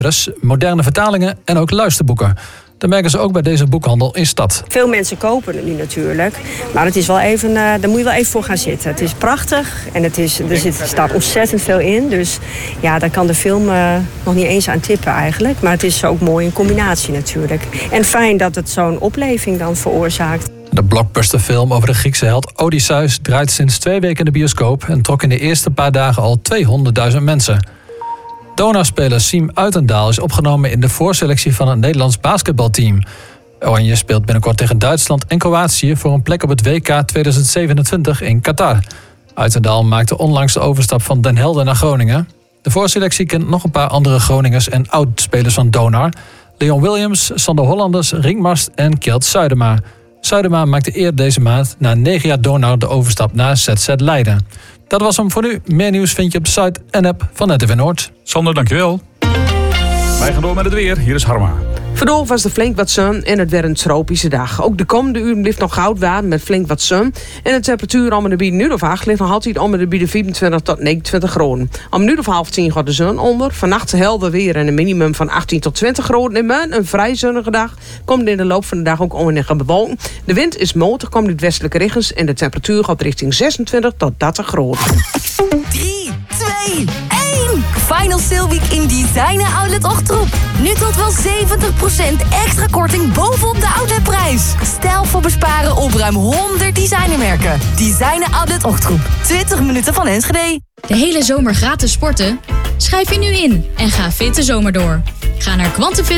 moderne vertalingen en ook luisterboeken. Dat merken ze ook bij deze boekhandel in stad. Veel mensen kopen het nu natuurlijk. Maar het is wel even, daar moet je wel even voor gaan zitten. Het is prachtig en er staat ontzettend veel in. Dus ja, daar kan de film nog niet eens aan tippen eigenlijk. Maar het is ook mooi in combinatie natuurlijk. En fijn dat het zo'n opleving dan veroorzaakt. De blockbusterfilm over de Griekse held Odysseus draait sinds 2 weken in de bioscoop en trok in de eerste paar dagen al 200.000 mensen. Donau-speler Siem Uitendaal is opgenomen in de voorselectie van het Nederlands basketbalteam. Oranje speelt binnenkort tegen Duitsland en Kroatië voor een plek op het WK 2027 in Qatar. Uitendaal maakte onlangs de overstap van Den Helder naar Groningen. De voorselectie kent nog een paar andere Groningers en oud-spelers van Donar. Leon Williams, Sander Hollanders, Ringmast en Kjeld Zuidema. Zuidema maakte eerder deze maand na 9 jaar Donar de overstap naar ZZ Leiden. Dat was hem voor nu. Meer nieuws vind je op de site en app van RTV Noord. Sander, dankjewel. Wij gaan door met het weer. Hier is Harma. Vandaag was er flink wat zon en het werd een tropische dag. Ook de komende uren blijft nog goud waar met flink wat zon. En de temperatuur om de bieden nu of 8 ligt nog altijd om de bieden 25 tot 29 graden. Om nu of 9:30 gaat de zon onder. Vannacht helder weer en een minimum van 18 tot 20 graden. En met een vrij zonnige dag komt in de loop van de dag ook onwenige bewolking. De wind is matig, komt uit westelijke richtingen en de temperatuur gaat richting 26 tot 30 graden. 3, 2, 1. Final Sale Week in Designer Outlet Ochtroep. Nu tot wel 70% extra korting bovenop de outletprijs. Stijl voor besparen op ruim 100 designermerken. Designer Outlet Ochtroep. 20 minuten van Enschede. De hele zomer gratis sporten? Schrijf je nu in en ga fit de zomer door. Ga naar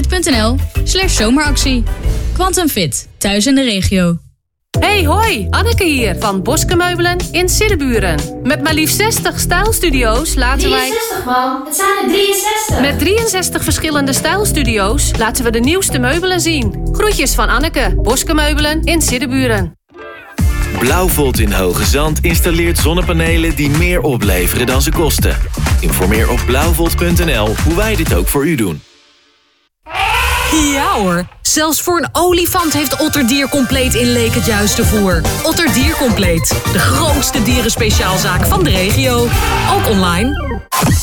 quantumfit.nl/zomeractie. Quantum Fit, thuis in de regio. Hey, hoi, Anneke hier van Boske Meubelen in Siddeburen. Met maar liefst 60 stijlstudio's laten wij... 63 man, het zijn er 63. Met 63 verschillende stijlstudio's laten we de nieuwste meubelen zien. Groetjes van Anneke, Boske Meubelen in Siddeburen. Blauwvolt in Hoge Zand installeert zonnepanelen die meer opleveren dan ze kosten. Informeer op blauwvolt.nl hoe wij dit ook voor u doen. Ja hoor, zelfs voor een olifant heeft Otter Diercompleet in Leek het juiste voer. Otter Diercompleet, de grootste dierenspeciaalzaak van de regio. Ook online.